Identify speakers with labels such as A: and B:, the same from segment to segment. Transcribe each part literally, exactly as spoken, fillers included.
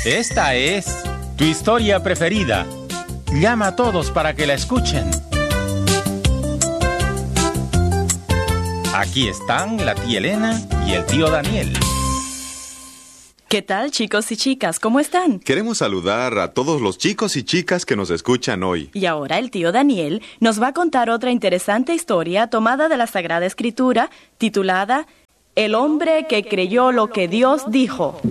A: Esta es tu historia preferida. Llama a todos para que la escuchen. Aquí están la tía Elena y el tío Daniel.
B: ¿Qué tal, chicos y chicas? ¿Cómo están?
C: Queremos saludar a todos los chicos y chicas que nos escuchan hoy.
B: Y ahora el tío Daniel nos va a contar otra interesante historia tomada de la Sagrada Escritura, titulada El hombre que creyó lo que Dios dijo.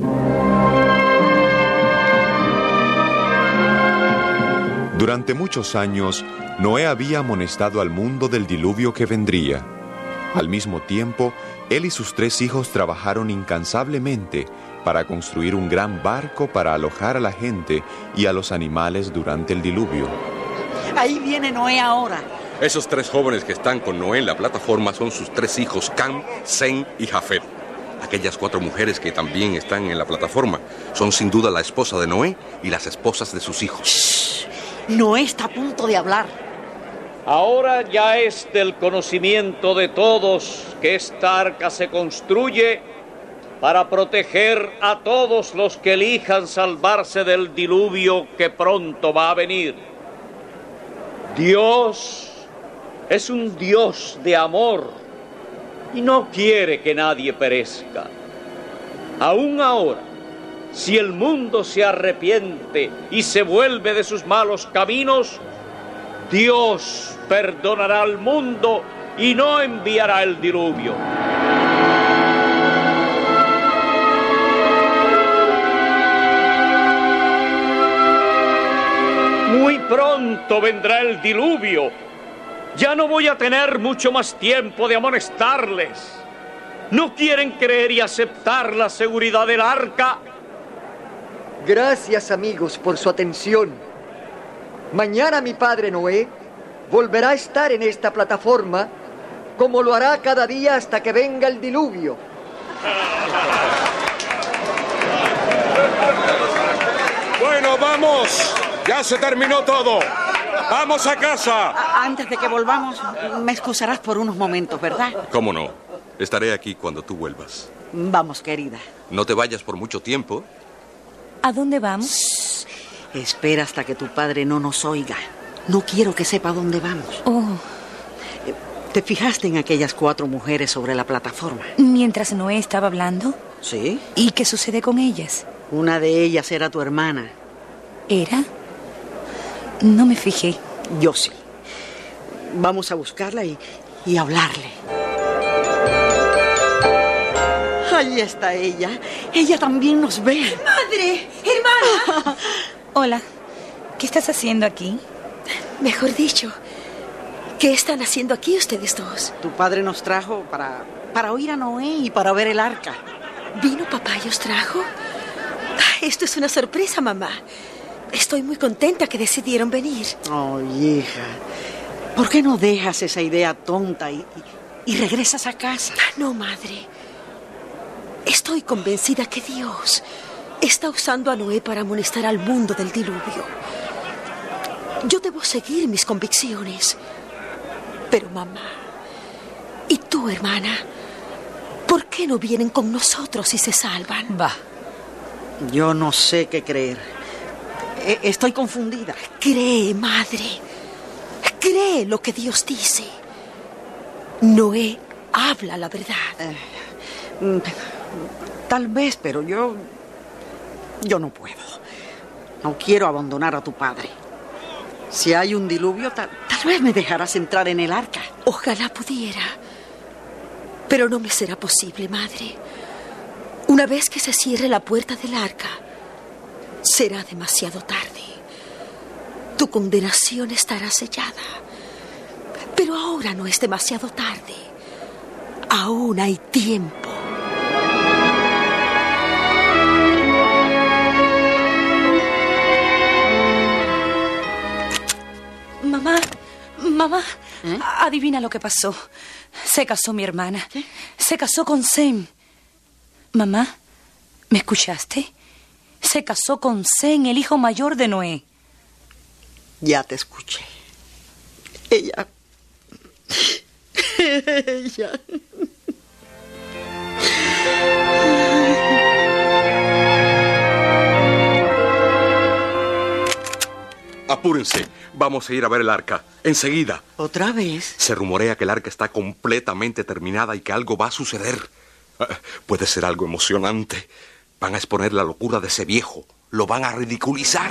C: Durante muchos años, Noé había amonestado al mundo del diluvio que vendría. Al mismo tiempo, él y sus tres hijos trabajaron incansablemente para construir un gran barco para alojar a la gente y a los animales durante el diluvio.
D: Ahí viene Noé ahora.
E: Esos tres jóvenes que están con Noé en la plataforma son sus tres hijos, Cam, Sem y Jafet. Aquellas cuatro mujeres que también están en la plataforma son sin duda la esposa de Noé y las esposas de sus hijos.
D: Shh. Noé está a punto de hablar.
F: Ahora ya es del conocimiento de todos que esta arca se construye para proteger a todos los que elijan salvarse del diluvio que pronto va a venir. Dios es un Dios de amor y no quiere que nadie perezca. Aún ahora, si el mundo se arrepiente y se vuelve de sus malos caminos, Dios perdonará al mundo y no enviará el diluvio. Muy pronto vendrá el diluvio. Ya no voy a tener mucho más tiempo de amonestarles. ¿No quieren creer y aceptar la seguridad del arca?
G: Gracias, amigos, por su atención. Mañana mi padre Noé volverá a estar en esta plataforma, como lo hará cada día hasta que venga el diluvio.
E: Bueno, vamos. Ya se terminó todo. ¡Vamos a casa!
D: A- antes de que volvamos, me excusarás por unos momentos, ¿verdad?
E: ¿Cómo no? Estaré aquí cuando tú vuelvas.
D: Vamos, querida.
E: No te vayas por mucho tiempo.
B: ¿A dónde vamos?
D: Shh. Espera hasta que tu padre no nos oiga. No quiero que sepa dónde vamos.
B: Oh.
D: ¿Te fijaste en aquellas cuatro mujeres sobre la plataforma?
B: Mientras Noé estaba hablando.
D: ¿Sí?
B: ¿Y qué sucede con ellas?
D: Una de ellas era tu hermana.
B: ¿Era? No me fijé.
D: Yo sí. Vamos a buscarla y, y hablarle. Ahí está ella. Ella también nos ve.
H: ¡Madre! ¡Hermana!
B: Hola. ¿Qué estás haciendo aquí?
H: Mejor dicho, ¿qué están haciendo aquí ustedes dos?
D: Tu padre nos trajo para, para oír a Noé y para ver el arca.
H: ¿Vino papá y os trajo? Esto es una sorpresa, mamá. Estoy muy contenta que decidieron venir.
D: Oh, hija. ¿Por qué no dejas esa idea tonta y, y, y regresas a casa?
H: No, madre. Estoy convencida que Dios está usando a Noé para amonestar al mundo del diluvio. Yo debo seguir mis convicciones. Pero, mamá, ¿y tú, hermana? ¿Por qué no vienen con nosotros y se salvan?
B: Va.
D: Yo no sé qué creer. Estoy confundida.
H: Cree, madre. Cree lo que Dios dice. Noé habla la verdad.
D: Eh, tal vez, pero yo... Yo no puedo. No quiero abandonar a tu padre. Si hay un diluvio, tal, tal vez me dejarás entrar en el arca.
H: Ojalá pudiera. Pero no me será posible, madre. Una vez que se cierre la puerta del arca, será demasiado tarde. Tu condenación estará sellada. Pero ahora no es demasiado tarde. Aún hay tiempo.
B: Mamá, mamá,
D: ¿Eh?
B: adivina lo que pasó. Se casó mi hermana. ¿Eh? Se casó con Sem. Mamá, ¿me escuchaste? Se casó con Sem, el hijo mayor de Noé.
D: Ya te escuché. Ella... Ella...
E: Apúrense, vamos a ir a ver el arca, enseguida.
D: ¿Otra vez?
E: Se rumorea que el arca está completamente terminada y que algo va a suceder. Uh, puede ser algo emocionante. Van a exponer la locura de ese viejo. Lo van a ridiculizar.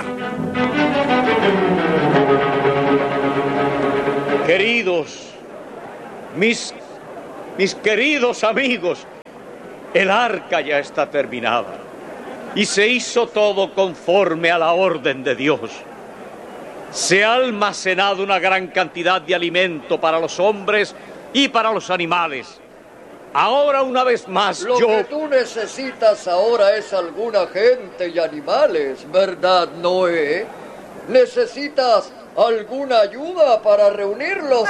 F: Queridos, mis, mis queridos amigos, el arca ya está terminada y se hizo todo conforme a la orden de Dios. Se ha almacenado una gran cantidad de alimento para los hombres y para los animales. Ahora, una vez más,
G: Lo
F: yo...
G: que tú necesitas ahora es alguna gente y animales, ¿verdad, Noé? ¿Necesitas alguna ayuda para reunirlos?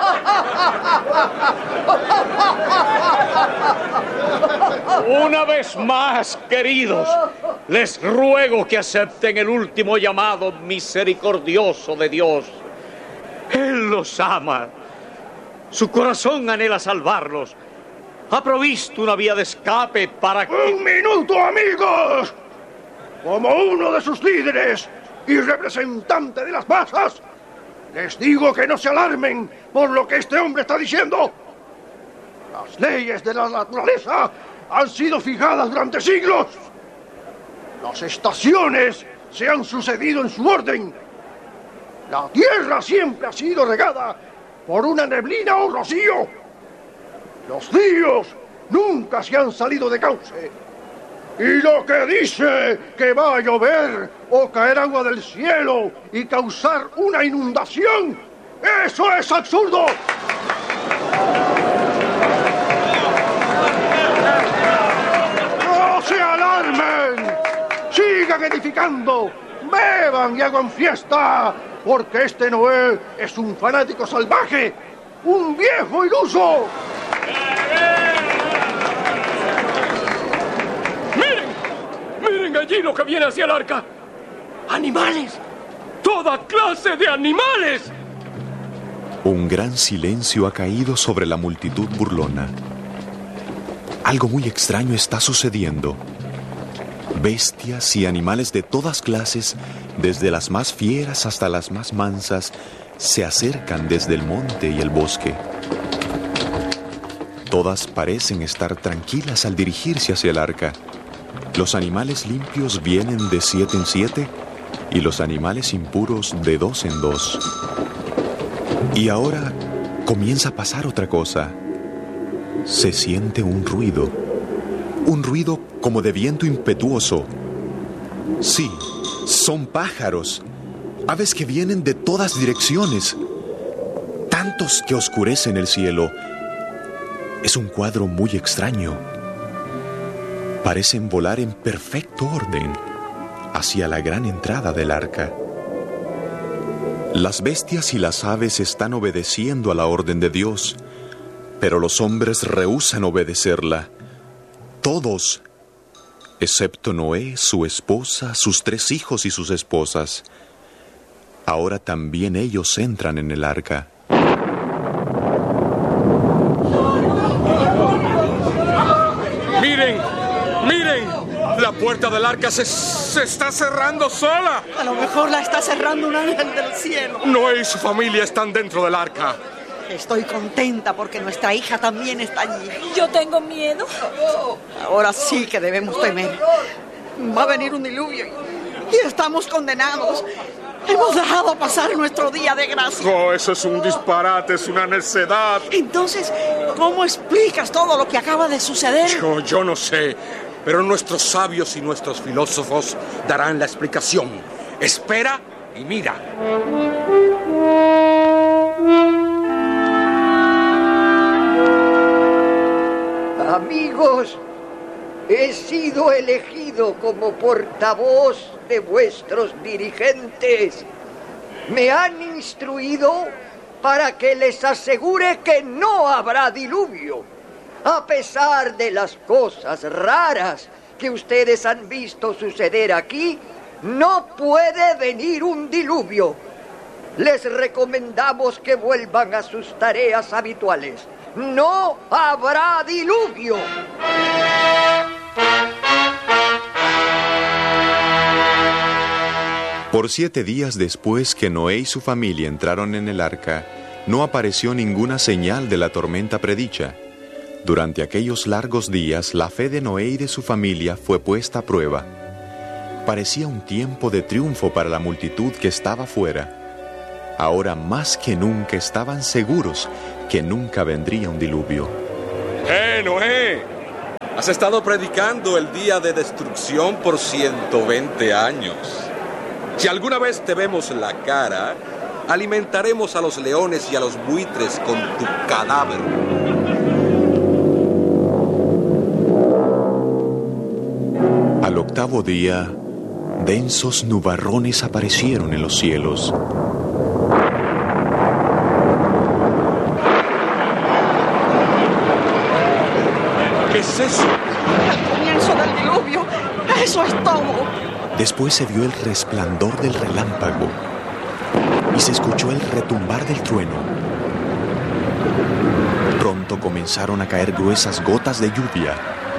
F: Una vez más, queridos, les ruego que acepten el último llamado misericordioso de Dios. Él los ama. Su corazón anhela salvarlos. Ha provisto una vía de escape para que...
I: ¡Un minuto, amigos! Como uno de sus líderes y representante de las masas, les digo que no se alarmen por lo que este hombre está diciendo. Las leyes de la naturaleza han sido fijadas durante siglos. Las estaciones se han sucedido en su orden. La tierra siempre ha sido regada por una neblina o rocío. Los ríos nunca se han salido de cauce. Y lo que dice que va a llover o caer agua del cielo y causar una inundación, ¡eso es absurdo! ¡No se alarmen! ¡Sigan edificando! ¡Beban y hagan fiesta! Porque este Noé es un fanático salvaje, un viejo iluso.
J: ¡Miren! ¡Miren allí lo que viene hacia el arca! ¡Animales! ¡Toda clase de animales!
C: Un gran silencio ha caído sobre la multitud burlona. Algo muy extraño está sucediendo. Bestias y animales de todas clases, desde las más fieras hasta las más mansas, se acercan desde el monte y el bosque. Todas parecen estar tranquilas al dirigirse hacia el arca. Los animales limpios vienen de siete en siete y los animales impuros de dos en dos. Y ahora comienza a pasar otra cosa. Se siente un ruido. Un ruido como de viento impetuoso. Sí, son pájaros. Aves que vienen de todas direcciones. Tantos que oscurecen el cielo. Es un cuadro muy extraño. Parecen volar en perfecto orden hacia la gran entrada del arca. Las bestias y las aves están obedeciendo a la orden de Dios, pero los hombres rehúsan obedecerla. Todos, excepto Noé, su esposa, sus tres hijos y sus esposas. Ahora también ellos entran en el arca.
J: ¡Miren! ¡Miren! La puerta del arca se, se está cerrando sola.
D: A lo mejor la está cerrando un ángel del cielo.
J: Noé y su familia están dentro del arca.
D: Estoy contenta porque nuestra hija también está allí.
B: Yo tengo miedo.
D: Ahora sí que debemos temer. Va a venir un diluvio y, y estamos condenados. Hemos dejado pasar nuestro día de gracia.
J: Oh, eso es un disparate, es una necedad.
D: Entonces, ¿cómo explicas todo lo que acaba de suceder?
E: Yo, yo no sé, pero nuestros sabios y nuestros filósofos darán la explicación. Espera y mira.
G: Amigos, he sido elegido como portavoz de vuestros dirigentes. Me han instruido para que les asegure que no habrá diluvio. A pesar de las cosas raras que ustedes han visto suceder aquí, no puede venir un diluvio. Les recomendamos que vuelvan a sus tareas habituales. ¡No habrá diluvio!
C: Por siete días después que Noé y su familia entraron en el arca, no apareció ninguna señal de la tormenta predicha. Durante aquellos largos días, la fe de Noé y de su familia fue puesta a prueba. Parecía un tiempo de triunfo para la multitud que estaba fuera. Ahora más que nunca estaban seguros que nunca vendría un diluvio.
E: ¡Eh, Noé! Has estado predicando el día de destrucción por ciento veinte años. Si alguna vez te vemos la cara, alimentaremos a los leones y a los buitres con tu cadáver.
C: Al octavo día, densos nubarrones aparecieron en los cielos.
E: ¿Qué es eso?
D: El comienzo del diluvio. Eso es todo.
C: Después se vio el resplandor del relámpago y se escuchó el retumbar del trueno. Pronto comenzaron a caer gruesas gotas de lluvia.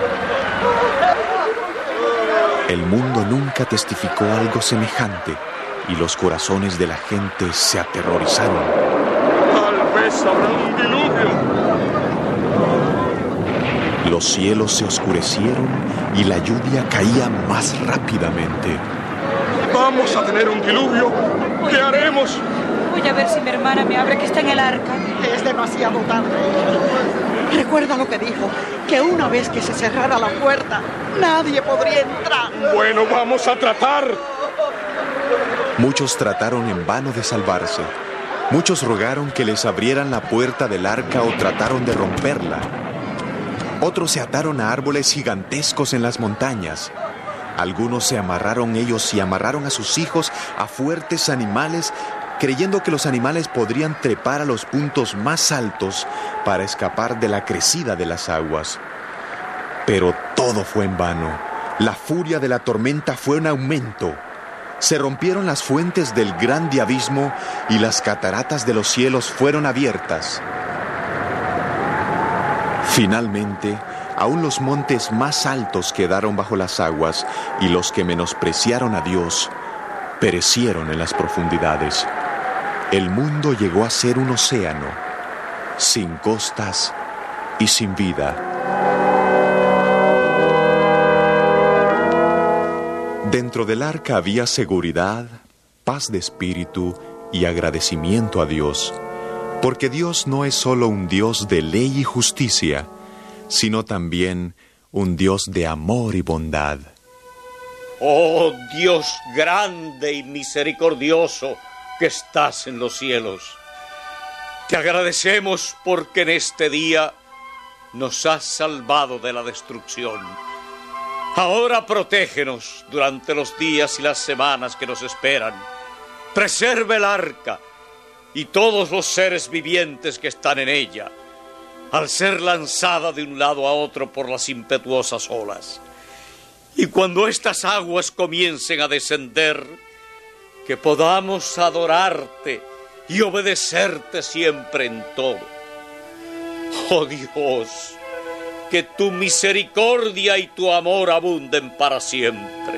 C: El mundo nunca testificó algo semejante y los corazones de la gente se aterrorizaron.
J: Tal vez habrá un diluvio.
C: Los cielos se oscurecieron y la lluvia caía más rápidamente.
J: Vamos a tener un diluvio. ¿Qué haremos?
B: Voy a ver si mi hermana me abre que está en el arca.
D: Es demasiado tarde. Recuerda lo que dijo, que una vez que se cerrara la puerta, nadie podría entrar.
J: Bueno, vamos a tratar.
C: Muchos trataron en vano de salvarse. Muchos rogaron que les abrieran la puerta del arca o trataron de romperla. Otros se ataron a árboles gigantescos en las montañas. Algunos se amarraron ellos y amarraron a sus hijos a fuertes animales, creyendo que los animales podrían trepar a los puntos más altos para escapar de la crecida de las aguas. Pero todo fue en vano. La furia de la tormenta fue en aumento. Se rompieron las fuentes del grande abismo y las cataratas de los cielos fueron abiertas. Finalmente, aún los montes más altos quedaron bajo las aguas y los que menospreciaron a Dios perecieron en las profundidades. El mundo llegó a ser un océano, sin costas y sin vida. Dentro del arca había seguridad, paz de espíritu y agradecimiento a Dios, porque Dios no es solo un Dios de ley y justicia, sino también un Dios de amor y bondad.
F: Oh Dios grande y misericordioso que estás en los cielos, te agradecemos porque en este día nos has salvado de la destrucción. Ahora protégenos durante los días y las semanas que nos esperan. Preserva el arca y todos los seres vivientes que están en ella, al ser lanzada de un lado a otro por las impetuosas olas. Y cuando estas aguas comiencen a descender, que podamos adorarte y obedecerte siempre en todo. Oh Dios, que tu misericordia y tu amor abunden para siempre.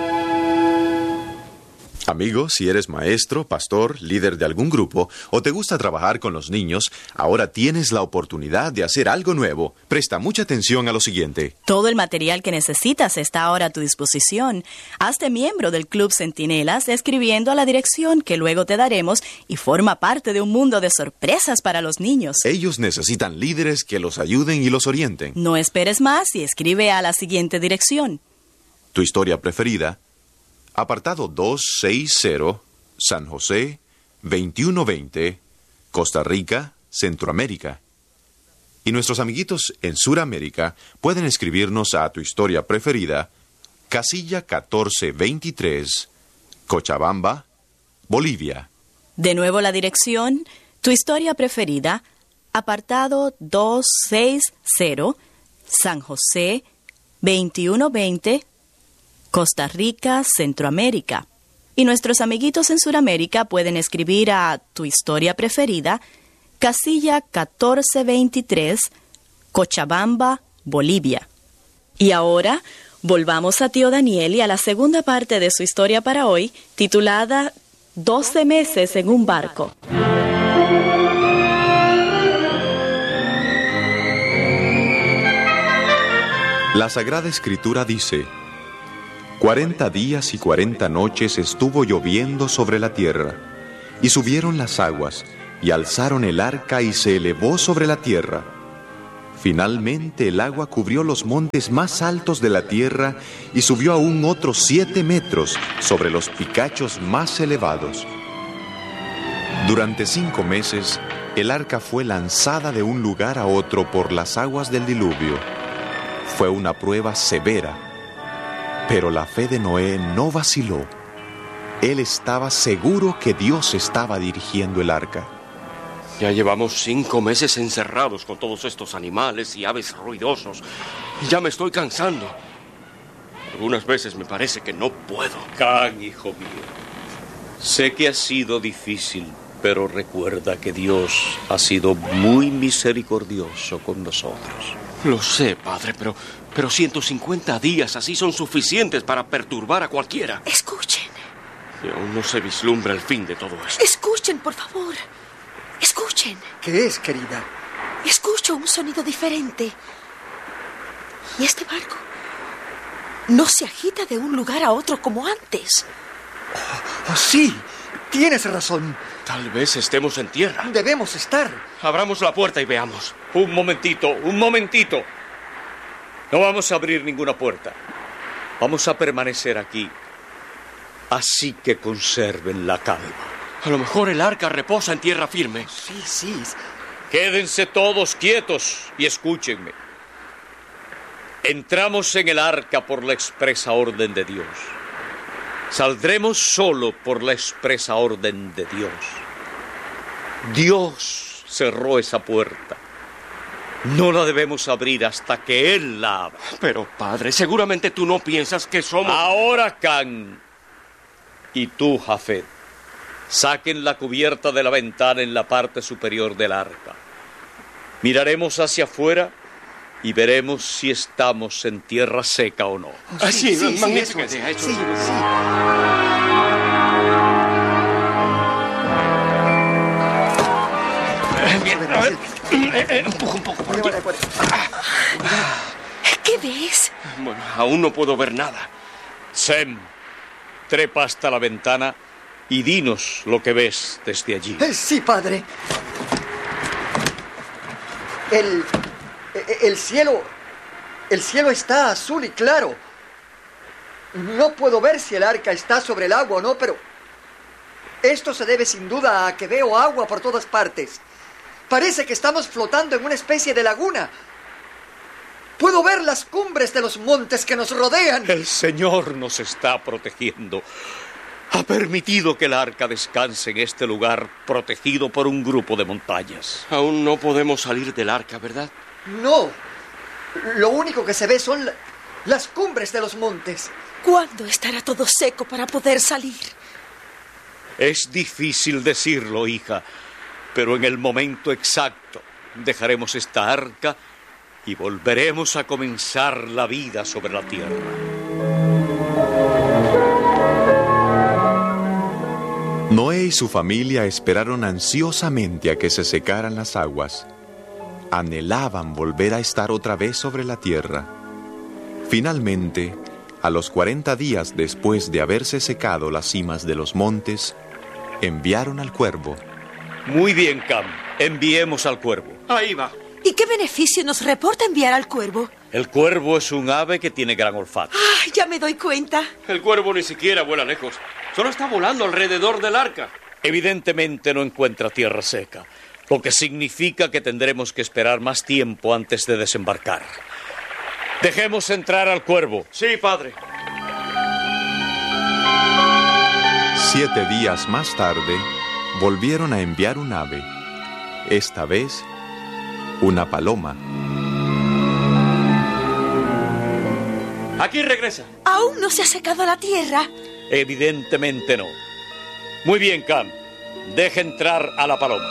C: Amigo, si eres maestro, pastor, líder de algún grupo o te gusta trabajar con los niños, ahora tienes la oportunidad de hacer algo nuevo. Presta mucha atención a lo siguiente.
K: Todo el material que necesitas está ahora a tu disposición. Hazte miembro del Club Centinelas escribiendo a la dirección que luego te daremos y forma parte de un mundo de sorpresas para los niños.
C: Ellos necesitan líderes que los ayuden y los orienten.
K: No esperes más y escribe a la siguiente dirección.
C: Tu historia preferida. Apartado doscientos sesenta, San José, veintiuno veinte, Costa Rica, Centroamérica. Y nuestros amiguitos en Suramérica pueden escribirnos a Tu Historia Preferida, casilla catorce veintitrés, Cochabamba, Bolivia.
K: De nuevo la dirección, Tu Historia Preferida, apartado doscientos sesenta, San José, veintiuno veinte, Costa Rica, Centroamérica. Y nuestros amiguitos en Sudamérica pueden escribir a Tu Historia Preferida, casilla catorce veintitrés, Cochabamba, Bolivia. Y ahora, Volvamos a tío Daniel y a la segunda parte de su historia para hoy, titulada doce meses en un barco.
C: La Sagrada Escritura dice: cuarenta días y cuarenta noches estuvo lloviendo sobre la tierra, y subieron las aguas, y alzaron el arca y se elevó sobre la tierra. Finalmente el agua cubrió los montes más altos de la tierra y subió aún otros siete metros sobre los picachos más elevados. Durante cinco meses, el arca fue lanzada de un lugar a otro por las aguas del diluvio. Fue una prueba severa, pero la fe de Noé no vaciló. Él estaba seguro que Dios estaba dirigiendo el arca.
J: Ya llevamos cinco meses encerrados con todos estos animales y aves ruidosos. Y ya me estoy cansando. Algunas veces me parece que no puedo.
F: Can, hijo mío, sé que ha sido difícil, pero recuerda que Dios ha sido muy misericordioso con nosotros.
J: Lo sé, padre, pero, pero ciento cincuenta días así son suficientes para perturbar a cualquiera.
H: Escuchen.
J: Y aún no se vislumbra el fin de todo esto.
H: Escuchen, por favor. Escuchen.
G: ¿Qué es, querida?
H: Escucho un sonido diferente. Y este barco no se agita de un lugar a otro como antes.
G: Oh, sí, tienes razón.
J: Tal vez estemos en tierra.
G: Debemos estar.
J: Abramos la puerta y veamos.
F: Un momentito, un momentito. No vamos a abrir ninguna puerta. Vamos a permanecer aquí. Así que conserven la calma.
J: A lo mejor el arca reposa en tierra firme.
G: Sí, sí.
F: Quédense todos quietos y escúchenme. Entramos en el arca por la expresa orden de Dios. Saldremos solo por la expresa orden de Dios. Dios cerró esa puerta. No la debemos abrir hasta que Él la abra.
J: Pero, padre, seguramente tú no piensas que somos...
F: Ahora, Can, y tú, Jafet, saquen la cubierta de la ventana en la parte superior del arca. Miraremos hacia afuera y veremos si estamos en tierra seca o no.
J: Ah, sí, sí, sí, magnífica idea.
G: Sí, sí.
J: Bien, a ver. Eh, eh, empuja un poco por aquí.
H: ¿Qué ves?
J: Bueno, aún no puedo ver nada.
F: Sem, trepa hasta la ventana y dinos lo que ves desde allí.
G: Eh, sí, padre. El, el cielo, el cielo está azul y claro. No puedo ver si el arca está sobre el agua o no, pero esto se debe sin duda a que veo agua por todas partes. Parece que estamos flotando en una especie de laguna. Puedo ver las cumbres de los montes que nos rodean.
F: El Señor nos está protegiendo. Ha permitido que el arca descanse en este lugar protegido por un grupo de montañas.
J: Aún no podemos salir del arca, ¿verdad?
G: No. Lo único que se ve son la, las cumbres de los montes.
H: ¿Cuándo estará todo seco para poder salir?
F: Es difícil decirlo, hija, pero en el momento exacto dejaremos esta arca y volveremos a comenzar la vida sobre la tierra.
C: Noé y su familia esperaron ansiosamente a que se secaran las aguas. Anhelaban volver a estar otra vez sobre la tierra. Finalmente, a los cuarenta días después de haberse secado las cimas de los montes, enviaron al cuervo.
F: Muy bien, Cam. Enviemos al cuervo.
J: Ahí va.
H: ¿Y qué beneficio nos reporta enviar al cuervo?
F: El cuervo es un ave que tiene gran olfato.
H: ¡Ah, ya me doy cuenta!
J: El cuervo ni siquiera vuela lejos. Solo está volando alrededor del arca.
F: Evidentemente no encuentra tierra seca, lo que significa que tendremos que esperar más tiempo antes de desembarcar. Dejemos entrar al cuervo.
J: Sí, padre.
C: Siete días más tarde, volvieron a enviar un ave. Esta vez, una paloma.
J: Aquí regresa.
H: ¿Aún no se ha secado la tierra?
F: Evidentemente no. Muy bien, Cam. Deja entrar a la paloma.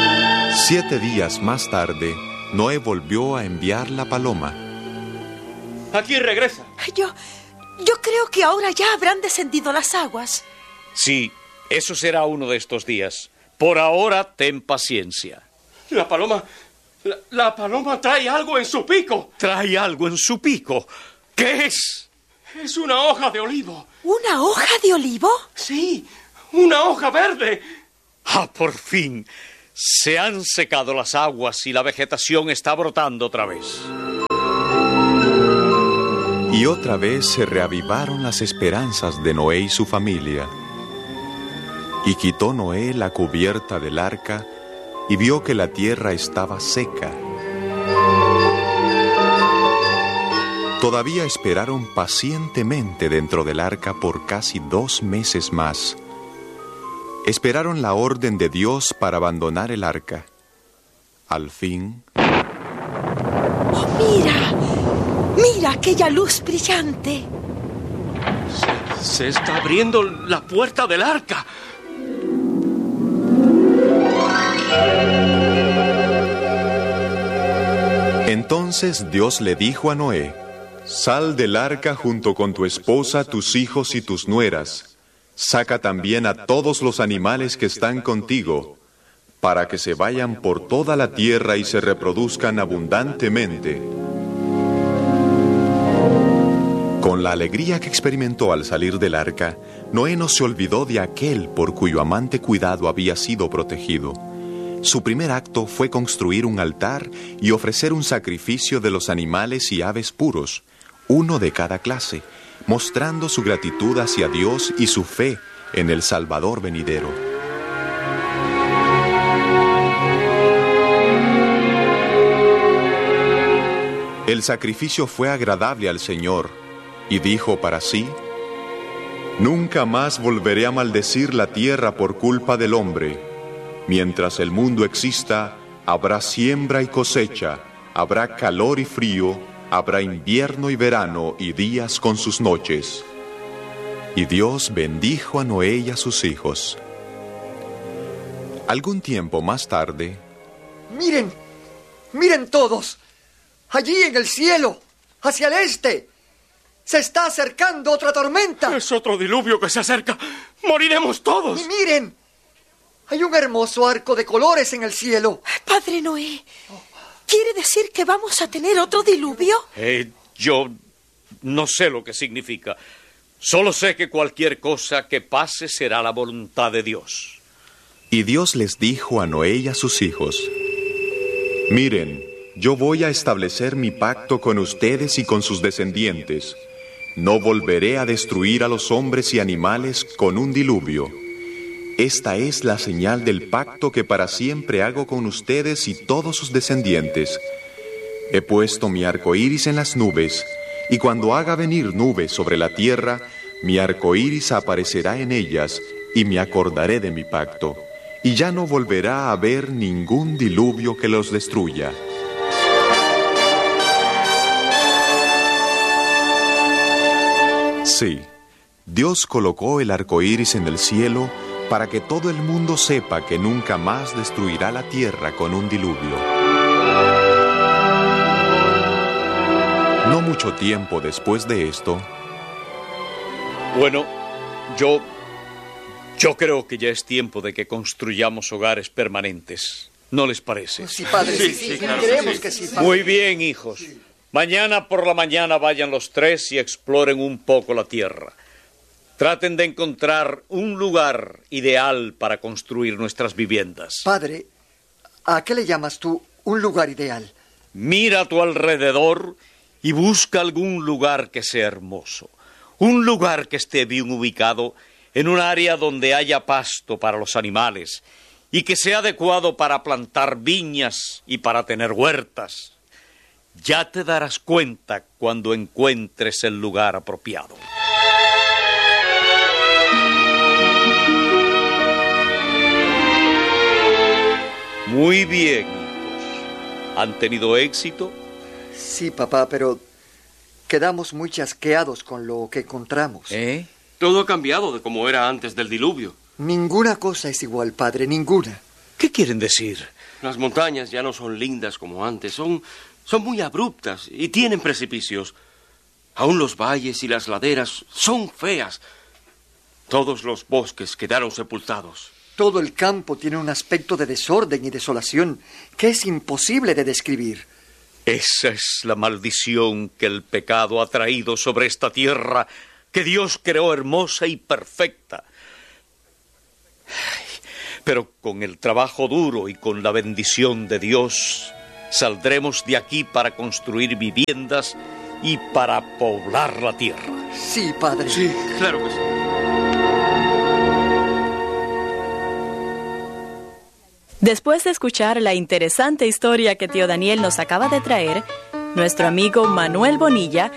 C: Siete días más tarde, Noé volvió a enviar la paloma.
J: Aquí regresa.
H: Yo, yo creo que ahora ya habrán descendido las aguas.
F: Sí, eso será uno de estos días. Por ahora, ten paciencia.
J: La paloma... La, la paloma trae algo en su pico.
F: ¿Trae algo en su pico? ¿Qué es?
J: Es una hoja de olivo.
H: ¿Una hoja de olivo?
J: Sí, una hoja verde.
F: Ah, por fin. Se han secado las aguas y la vegetación está brotando otra vez.
C: Y otra vez se reavivaron las esperanzas de Noé y su familia. Y quitó Noé la cubierta del arca y vio que la tierra estaba seca. Todavía esperaron pacientemente dentro del arca por casi dos meses más. Esperaron la orden de Dios para abandonar el arca. Al fin...
H: ¡Oh, mira! ¡Mira aquella luz brillante!
J: Se, se está abriendo la puerta del arca.
C: Entonces Dios le dijo a Noé: sal del arca junto con tu esposa, tus hijos y tus nueras. Saca también a todos los animales que están contigo, para que se vayan por toda la tierra y se reproduzcan abundantemente. Con la alegría que experimentó al salir del arca, Noé no se olvidó de aquel por cuyo amante cuidado había sido protegido. Su primer acto fue construir un altar y ofrecer un sacrificio de los animales y aves puros, uno de cada clase, mostrando su gratitud hacia Dios y su fe en el Salvador venidero. El sacrificio fue agradable al Señor, y dijo para sí: nunca más volveré a maldecir la tierra por culpa del hombre. Mientras el mundo exista, habrá siembra y cosecha, habrá calor y frío, habrá invierno y verano y días con sus noches. Y Dios bendijo a Noé y a sus hijos. Algún tiempo más tarde...
G: ¡Miren! ¡Miren todos! Allí en el cielo, hacia el este, se está acercando otra tormenta.
J: Es otro diluvio que se acerca. ¡Moriremos todos!
G: ¡Y miren! Hay un hermoso arco de colores en el cielo.
H: Padre Noé, ¿quiere decir que vamos a tener otro diluvio?
F: Eh, yo no sé lo que significa. Solo sé que cualquier cosa que pase será la voluntad de Dios.
C: Y Dios les dijo a Noé y a sus hijos: miren, yo voy a establecer mi pacto con ustedes y con sus descendientes. No volveré a destruir a los hombres y animales con un diluvio. Esta es la señal del pacto que para siempre hago con ustedes y todos sus descendientes. He puesto mi arco iris en las nubes, y cuando haga venir nubes sobre la tierra, mi arco iris aparecerá en ellas, y me acordaré de mi pacto, y ya no volverá a haber ningún diluvio que los destruya. Sí, Dios colocó el arco iris en el cielo para que todo el mundo sepa que nunca más destruirá la tierra con un diluvio. No mucho tiempo después de esto...
F: Bueno, yo... Yo creo que ya es tiempo de que construyamos hogares permanentes. ¿No les parece?
G: Sí, padre, sí, sí, sí, sí, claro, queremos sí. que sí, padre.
F: Muy bien, hijos. Sí. Mañana por la mañana vayan los tres y exploren un poco la tierra. Traten de encontrar un lugar ideal para construir nuestras viviendas.
G: Padre, ¿a qué le llamas tú un lugar ideal?
F: Mira a tu alrededor y busca algún lugar que sea hermoso. Un lugar que esté bien ubicado en un área donde haya pasto para los animales y que sea adecuado para plantar viñas y para tener huertas. Ya te darás cuenta cuando encuentres el lugar apropiado. Muy bien, hijos. ¿Han tenido éxito?
G: Sí, papá, pero quedamos muy chasqueados con lo que encontramos.
F: ¿Eh?
J: Todo ha cambiado de como era antes del diluvio.
G: Ninguna cosa es igual, padre, ninguna.
F: ¿Qué quieren decir?
J: Las montañas ya no son lindas como antes, son, son muy abruptas y tienen precipicios. Aún los valles y las laderas son feas. Todos los bosques quedaron sepultados.
L: Todo el campo tiene un aspecto de desorden y desolación que es imposible de describir.
F: Esa es la maldición que el pecado ha traído sobre esta tierra que Dios creó hermosa y perfecta. Ay, pero con el trabajo duro y con la bendición de Dios, saldremos de aquí para construir viviendas y para poblar la tierra.
L: Sí, padre.
J: Sí, claro que sí.
K: Después de escuchar la interesante historia que tío Daniel nos acaba de traer, nuestro amigo Manuel Bonilla